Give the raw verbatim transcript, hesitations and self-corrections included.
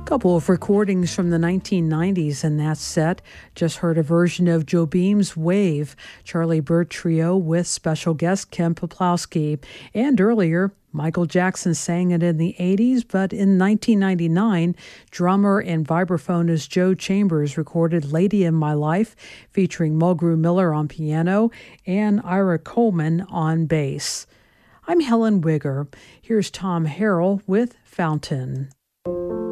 Couple of recordings from the nineteen nineties in that set. Just heard a version of Joe Beam's Wave, Charlie Burt Trio with special guest Ken Peplowski. And earlier, Michael Jackson sang it in the eighties, but in nineteen ninety-nine, drummer and vibraphonist Joe Chambers recorded Lady in My Life, featuring Mulgrew Miller on piano and Ira Coleman on bass. I'm Helen Wigger. Here's Tom Harrell with Fountain.